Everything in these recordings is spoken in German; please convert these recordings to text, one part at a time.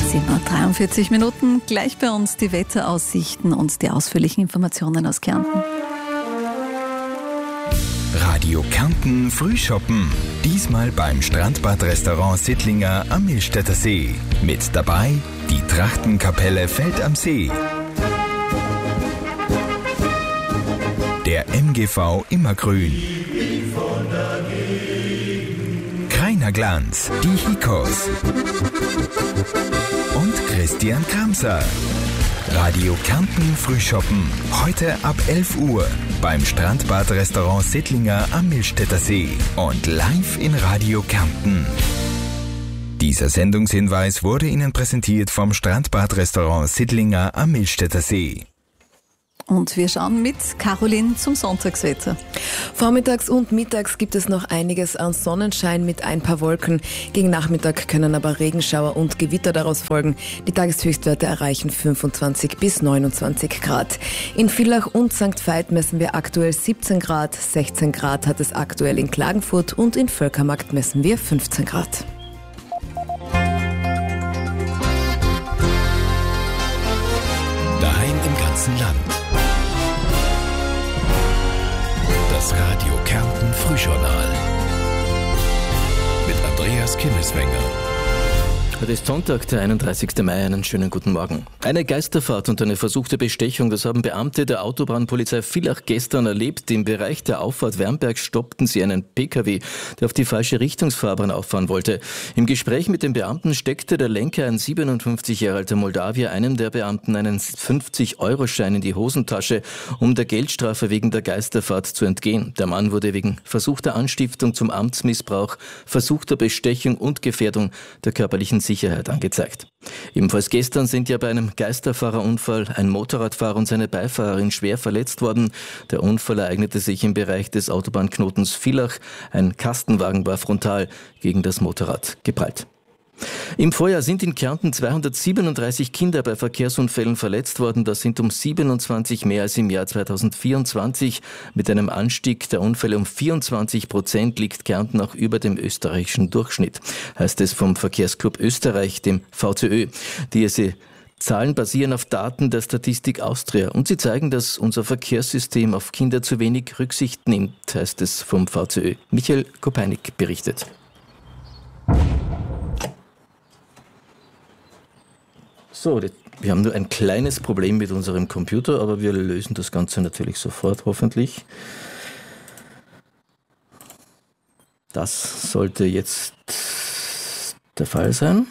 7:43, gleich bei uns die Wetteraussichten und die ausführlichen Informationen aus Kärnten. Radio Kärnten Frühschoppen. Diesmal beim Strandbad-Restaurant Sittlinger am Millstätter See. Mit dabei die Trachtenkapelle Feld am See. Der MGV Immergrün. Kreiner Glanz, die Hikos. Und Christian Kramser. Radio Kärnten Frühschoppen. Heute ab 11 Uhr beim Strandbad-Restaurant Sittlinger am Millstätter See und live in Radio Kärnten. Dieser Sendungshinweis wurde Ihnen präsentiert vom Strandbad-Restaurant Sittlinger am Millstätter See. Und wir schauen mit Caroline zum Sonntagswetter. Vormittags und mittags gibt es noch einiges an Sonnenschein mit ein paar Wolken. Gegen Nachmittag können aber Regenschauer und Gewitter daraus folgen. Die Tageshöchstwerte erreichen 25 bis 29 Grad. In Villach und St. Veit messen wir aktuell 17 Grad, 16 Grad hat es aktuell in Klagenfurt und in Völkermarkt messen wir 15 Grad. Daheim im ganzen Land. Das Radio Kärnten Frühjournal mit Andreas Kimmeswenger. Heute ist Sonntag, der 31. Mai. Einen schönen guten Morgen. Eine Geisterfahrt und eine versuchte Bestechung, das haben Beamte der Autobahnpolizei Villach gestern erlebt. Im Bereich der Auffahrt Wernberg stoppten sie einen Pkw, der auf die falsche Richtungsfahrbahn auffahren wollte. Im Gespräch mit den Beamten steckte der Lenker, ein 57 Jahre alter Moldawier, einem der Beamten einen 50-Euro-Schein in die Hosentasche, um der Geldstrafe wegen der Geisterfahrt zu entgehen. Der Mann wurde wegen versuchter Anstiftung zum Amtsmissbrauch, versuchter Bestechung und Gefährdung der körperlichen Sicherheit angezeigt. Ebenfalls gestern sind ja bei einem Geisterfahrerunfall ein Motorradfahrer und seine Beifahrerin schwer verletzt worden. Der Unfall ereignete sich im Bereich des Autobahnknotens Villach. Ein Kastenwagen war frontal gegen das Motorrad geprallt. Im Vorjahr sind in Kärnten 237 Kinder bei Verkehrsunfällen verletzt worden. Das sind um 27 mehr als im Jahr 2024. Mit einem Anstieg der Unfälle um 24% liegt Kärnten auch über dem österreichischen Durchschnitt, heißt es vom Verkehrsclub Österreich, dem VCÖ. Diese Zahlen basieren auf Daten der Statistik Austria und sie zeigen, dass unser Verkehrssystem auf Kinder zu wenig Rücksicht nimmt, heißt es vom VCÖ. Michael Kopeinik berichtet. So, wir haben nur ein kleines Problem mit unserem Computer, aber wir lösen das Ganze natürlich sofort, hoffentlich. Das sollte jetzt der Fall sein.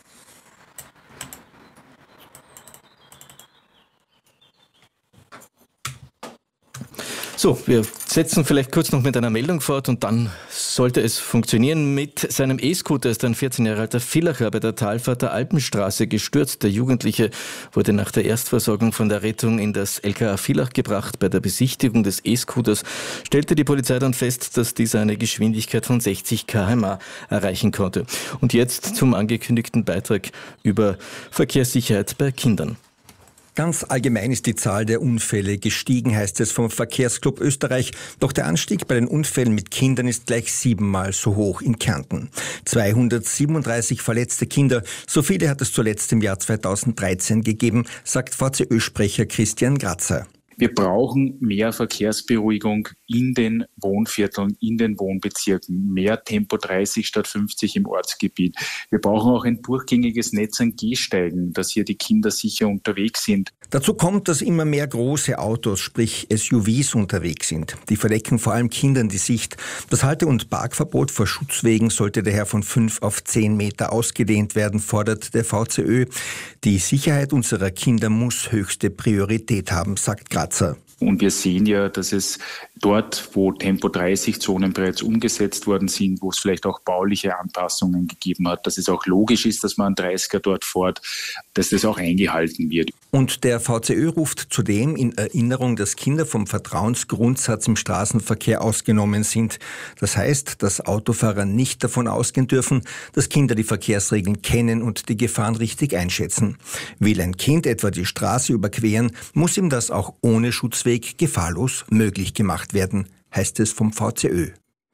So, wir setzen vielleicht kurz noch mit einer Meldung fort und dann sollte es funktionieren. Mit seinem E-Scooter ist ein 14 Jahre alter Villacher bei der Talfahrt der Alpenstraße gestürzt. Der Jugendliche wurde nach der Erstversorgung von der Rettung in das LKA Villach gebracht. Bei der Besichtigung des E-Scooters stellte die Polizei dann fest, dass dieser eine Geschwindigkeit von 60 km/h erreichen konnte. Und jetzt zum angekündigten Beitrag über Verkehrssicherheit bei Kindern. Ganz allgemein ist die Zahl der Unfälle gestiegen, heißt es vom Verkehrsclub Österreich. Doch der Anstieg bei den Unfällen mit Kindern ist gleich 7-mal so hoch in Kärnten. 237 verletzte Kinder, so viele hat es zuletzt im Jahr 2013 gegeben, sagt VCÖ-Sprecher Christian Kramser. Wir brauchen mehr Verkehrsberuhigung in den Wohnvierteln, in den Wohnbezirken, mehr Tempo 30 statt 50 im Ortsgebiet. Wir brauchen auch ein durchgängiges Netz an Gehsteigen, dass hier die Kinder sicher unterwegs sind. Dazu kommt, dass immer mehr große Autos, sprich SUVs, unterwegs sind. Die verdecken vor allem Kindern die Sicht. Das Halte- und Parkverbot vor Schutzwegen sollte daher von 5 auf 10 Meter ausgedehnt werden, fordert der VCÖ. Die Sicherheit unserer Kinder muss höchste Priorität haben, sagt Kramser. Und wir sehen ja, dass es dort, wo Tempo-30-Zonen bereits umgesetzt worden sind, wo es vielleicht auch bauliche Anpassungen gegeben hat, dass es auch logisch ist, dass man einen 30er dort fährt, dass das auch eingehalten wird. Und der VCÖ ruft zudem in Erinnerung, dass Kinder vom Vertrauensgrundsatz im Straßenverkehr ausgenommen sind. Das heißt, dass Autofahrer nicht davon ausgehen dürfen, dass Kinder die Verkehrsregeln kennen und die Gefahren richtig einschätzen. Will ein Kind etwa die Straße überqueren, muss ihm das auch ohne Schutzweg gefahrlos möglich gemacht werden, heißt es vom VCÖ.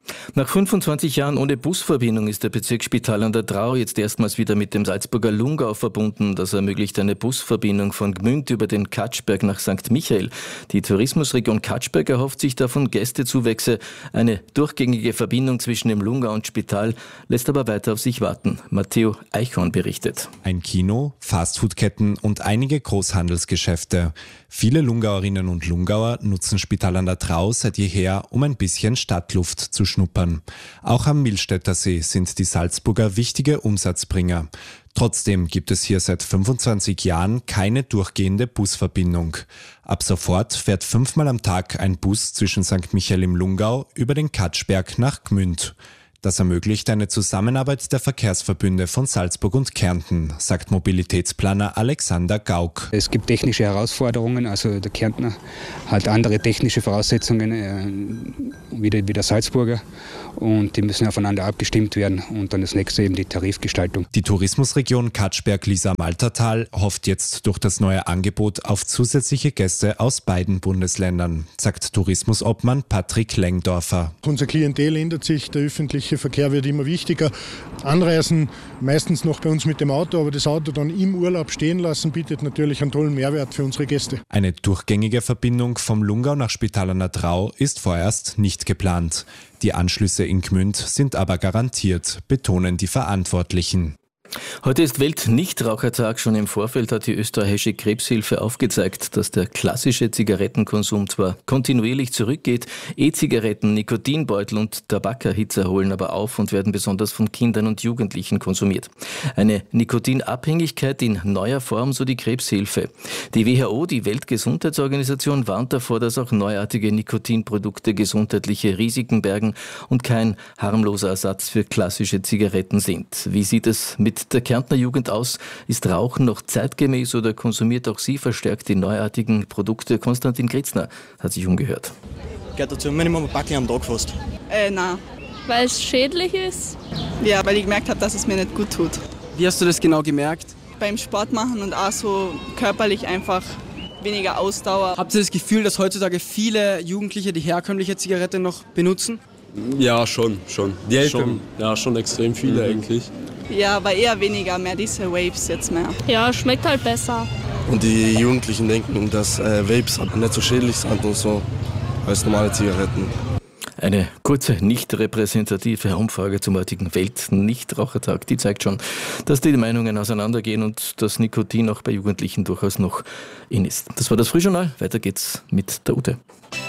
Nach 25 Jahren ohne Busverbindung ist der Bezirksspital an der Drau jetzt erstmals wieder mit dem Salzburger Lungau verbunden. Das ermöglicht eine Busverbindung von Gmünd über den Katschberg nach St. Michael. Die Tourismusregion Katschberg erhofft sich davon Gästezuwächse. Eine durchgängige Verbindung zwischen dem Lungau und Spital lässt aber weiter auf sich warten. Matteo Eichhorn berichtet. Ein Kino, Fastfoodketten und einige Großhandelsgeschäfte. Viele Lungauerinnen und Lungauer nutzen Spital an der Drau seit jeher, um ein bisschen Stadtluft zu schnuppern. Auch am Millstätter See sind die Salzburger wichtige Umsatzbringer. Trotzdem gibt es hier seit 25 Jahren keine durchgehende Busverbindung. Ab sofort fährt 5-mal am Tag ein Bus zwischen St. Michael im Lungau über den Katschberg nach Gmünd. Das ermöglicht eine Zusammenarbeit der Verkehrsverbünde von Salzburg und Kärnten, sagt Mobilitätsplaner Alexander Gauck. Es gibt technische Herausforderungen, also der Kärntner hat andere technische Voraussetzungen wie der Salzburger und die müssen aufeinander abgestimmt werden und dann das nächste eben die Tarifgestaltung. Die Tourismusregion Katschberg-Lisa-Maltertal hofft jetzt durch das neue Angebot auf zusätzliche Gäste aus beiden Bundesländern, sagt Tourismusobmann Patrick Lengdorfer. Unser Klientel ändert sich, der öffentliche Verkehr wird immer wichtiger. Anreisen meistens noch bei uns mit dem Auto, aber das Auto dann im Urlaub stehen lassen, bietet natürlich einen tollen Mehrwert für unsere Gäste. Eine durchgängige Verbindung vom Lungau nach Spital an der Drau ist vorerst nicht geplant. Die Anschlüsse in Gmünd sind aber garantiert, betonen die Verantwortlichen. Heute ist Weltnichtrauchertag. Schon im Vorfeld hat die österreichische Krebshilfe aufgezeigt, dass der klassische Zigarettenkonsum zwar kontinuierlich zurückgeht, E-Zigaretten, Nikotinbeutel und Tabakerhitzer holen aber auf und werden besonders von Kindern und Jugendlichen konsumiert. Eine Nikotinabhängigkeit in neuer Form, so die Krebshilfe. Die WHO, die Weltgesundheitsorganisation, warnt davor, dass auch neuartige Nikotinprodukte gesundheitliche Risiken bergen und kein harmloser Ersatz für klassische Zigaretten sind. Wie sieht es mit der Kärntner Jugend aus? Ist Rauchen noch zeitgemäß oder konsumiert auch sie verstärkt die neuartigen Produkte? Konstantin Kritzner hat sich umgehört. Gehört dazu, Minimum ein Packling am Tag fast. Nein. Weil es schädlich ist? Ja, weil ich gemerkt habe, dass es mir nicht gut tut. Wie hast du das genau gemerkt? Beim Sport machen und auch so körperlich einfach weniger Ausdauer. Habt ihr das Gefühl, dass heutzutage viele Jugendliche die herkömmliche Zigarette noch benutzen? Ja, schon. Die Älteren? Schon extrem viele eigentlich. Ja, aber eher weniger, mehr diese Vapes jetzt mehr. Ja, schmeckt halt besser. Und die Jugendlichen denken, dass Vapes nicht so schädlich sind und so als normale Zigaretten. Eine kurze, nicht repräsentative Umfrage zum heutigen Weltnichtrauchertag, die zeigt schon, dass die Meinungen auseinandergehen und dass Nikotin auch bei Jugendlichen durchaus noch in ist. Das war das Frühjournal. Weiter geht's mit der Ute.